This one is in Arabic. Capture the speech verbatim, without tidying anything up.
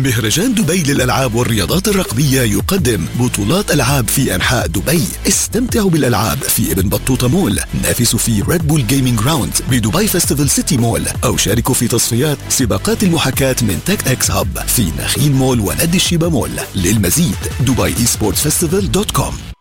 مهرجان دبي للألعاب والرياضات الرقمية يقدم بطولات ألعاب في أنحاء دبي. استمتعوا بالألعاب في ابن بطوطة مول، نافسوا في ريد بول جيمينج جراوند بدبي فيستيفال سيتي مول، أو شاركوا في تصفيات سباقات المحاكاة من تك اكس هاب في نخيل مول ونادي الشيبة مول. للمزيد دبي اي سبورتس فيستيفال دوت كوم.